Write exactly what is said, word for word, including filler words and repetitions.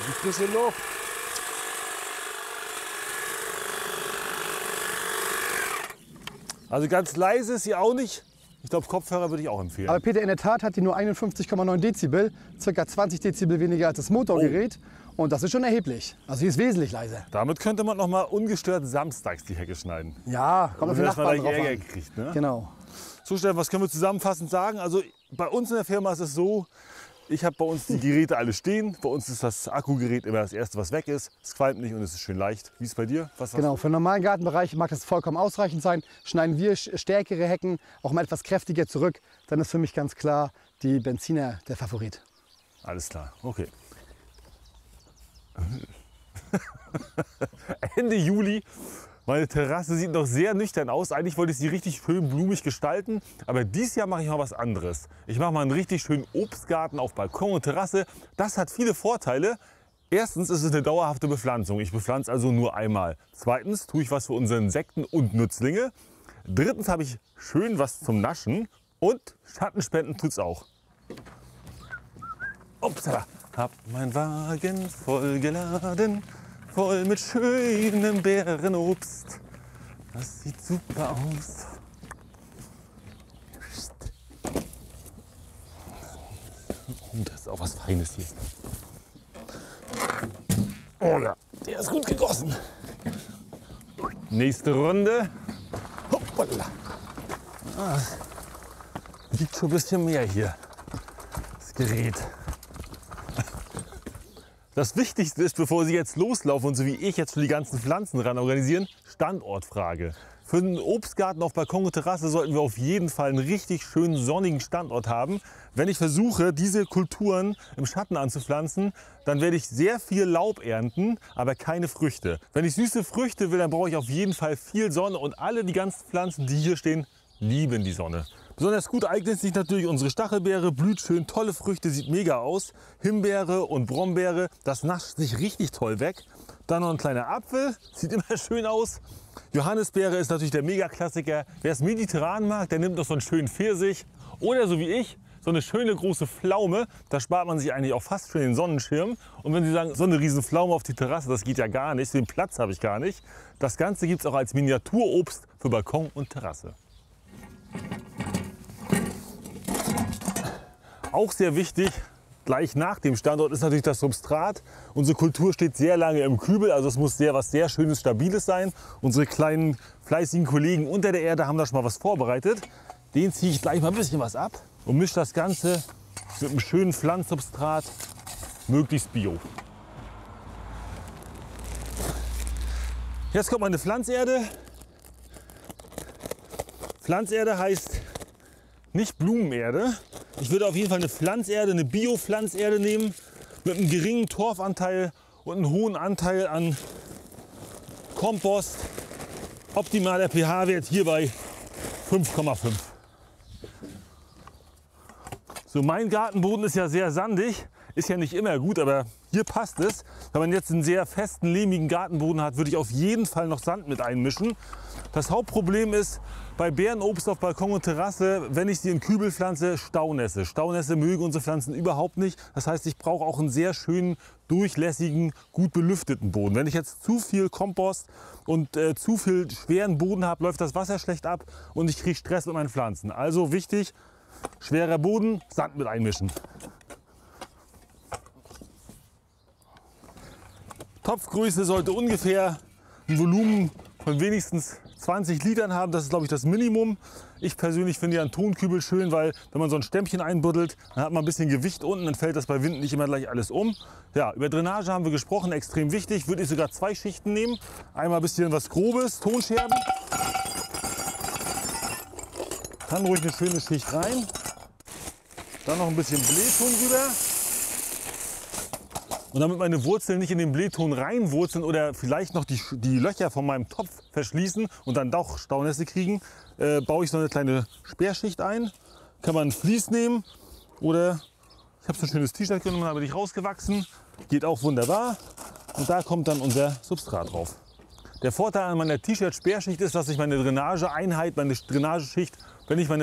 Die frische Luft. Also ganz leise ist sie auch nicht. Ich glaube, Kopfhörer würde ich auch empfehlen. Aber Peter, in der Tat hat die nur einundfünfzig Komma neun Dezibel, ca. zwanzig Dezibel weniger als das Motorgerät. Oh. Und das ist schon erheblich. Also sie ist wesentlich leiser. Damit könnte man noch mal ungestört samstags die Hecke schneiden. Ja, kommt auf die Nachbarn drauf Ärger an. Kriegt, ne? Genau. So, Steffen, was können wir zusammenfassend sagen? Also bei uns in der Firma ist es so, ich habe bei uns die Geräte alle stehen. Bei uns ist das Akkugerät immer das erste, was weg ist. Es qualmt nicht und es ist schön leicht. Wie ist es bei dir? Was hast Genau, du? für den normalen Gartenbereich mag das vollkommen ausreichend sein. Schneiden wir stärkere Hecken auch mal etwas kräftiger zurück, dann ist für mich ganz klar die Benziner der Favorit. Alles klar, okay. Ende Juli. Meine Terrasse sieht noch sehr nüchtern aus. Eigentlich wollte ich sie richtig schön blumig gestalten. Aber dieses Jahr mache ich mal was anderes. Ich mache mal einen richtig schönen Obstgarten auf Balkon und Terrasse. Das hat viele Vorteile. Erstens ist es eine dauerhafte Bepflanzung. Ich bepflanze also nur einmal. Zweitens tue ich was für unsere Insekten und Nützlinge. Drittens habe ich schön was zum Naschen. Und Schattenspenden tut es auch. Upsala. Hab mein Wagen voll geladen. Voll mit schönem Beerenobst. Das sieht super aus. Oh, das ist auch was Feines hier. Oh ja, der ist gut gegossen. Nächste Runde. Hoppala. Ah, liegt schon ein bisschen mehr hier, das Gerät. Das Wichtigste ist, bevor Sie jetzt loslaufen und so wie ich jetzt für die ganzen Pflanzen ran organisieren, Standortfrage. Für einen Obstgarten auf Balkon und Terrasse sollten wir auf jeden Fall einen richtig schönen sonnigen Standort haben. Wenn ich versuche, diese Kulturen im Schatten anzupflanzen, dann werde ich sehr viel Laub ernten, aber keine Früchte. Wenn ich süße Früchte will, dann brauche ich auf jeden Fall viel Sonne und alle die ganzen Pflanzen, die hier stehen, lieben die Sonne. Besonders gut eignet sich natürlich unsere Stachelbeere, blüht schön, tolle Früchte, sieht mega aus. Himbeere und Brombeere, das nascht sich richtig toll weg. Dann noch ein kleiner Apfel, sieht immer schön aus. Johannisbeere ist natürlich der Mega-Klassiker. Wer es mediterran mag, der nimmt noch so einen schönen Pfirsich. Oder so wie ich, so eine schöne große Pflaume. Da spart man sich eigentlich auch fast schon den Sonnenschirm. Und wenn Sie sagen, so eine riesen Pflaume auf die Terrasse, das geht ja gar nicht, den Platz habe ich gar nicht. Das Ganze gibt es auch als Miniaturobst für Balkon und Terrasse. Auch sehr wichtig, gleich nach dem Standort ist natürlich das Substrat. Unsere Kultur steht sehr lange im Kübel, also es muss sehr was sehr Schönes, Stabiles sein. Unsere kleinen fleißigen Kollegen unter der Erde haben da schon mal was vorbereitet. Den ziehe ich gleich mal ein bisschen was ab und mische das Ganze mit einem schönen Pflanzsubstrat, möglichst bio. Jetzt kommt meine Pflanzerde. Pflanzerde heißt nicht Blumenerde. Ich würde auf jeden Fall eine Pflanzerde, eine Bio-Pflanzerde nehmen mit einem geringen Torfanteil und einem hohen Anteil an Kompost. Optimaler pH-Wert hier bei fünf Komma fünf. So, mein Gartenboden ist ja sehr sandig, ist ja nicht immer gut, aber hier passt es. Wenn man jetzt einen sehr festen, lehmigen Gartenboden hat, würde ich auf jeden Fall noch Sand mit einmischen. Das Hauptproblem ist bei Beerenobst auf Balkon und Terrasse, wenn ich sie in Kübel pflanze, Staunässe. Staunässe mögen unsere Pflanzen überhaupt nicht. Das heißt, ich brauche auch einen sehr schönen, durchlässigen, gut belüfteten Boden. Wenn ich jetzt zu viel Kompost und äh, zu viel schweren Boden habe, läuft das Wasser schlecht ab und ich kriege Stress mit meinen Pflanzen. Also wichtig, schwerer Boden, Sand mit einmischen. Topfgröße sollte ungefähr ein Volumen von wenigstens zwanzig Litern haben. Das ist, glaube ich, das Minimum. Ich persönlich finde ja einen Tonkübel schön, weil wenn man so ein Stämmchen einbuddelt, dann hat man ein bisschen Gewicht unten, dann fällt das bei Wind nicht immer gleich alles um. Ja, über Drainage haben wir gesprochen, extrem wichtig. Würde ich sogar zwei Schichten nehmen. Einmal ein bisschen was Grobes, Tonscherben. Dann ruhig eine schöne Schicht rein. Dann noch ein bisschen Blähton rüber. Und damit meine Wurzeln nicht in den Blähton reinwurzeln oder vielleicht noch die, die Löcher von meinem Topf verschließen und dann doch Staunässe kriegen, äh, baue ich so eine kleine Sperrschicht ein. Kann man ein Vlies nehmen oder ich habe so ein schönes T-Shirt genommen, habe ich rausgewachsen. Geht auch wunderbar. Und da kommt dann unser Substrat drauf. Der Vorteil an meiner T-Shirt-Sperrschicht ist, dass ich meine Drainageeinheit, meine Drainageschicht, wenn ich meine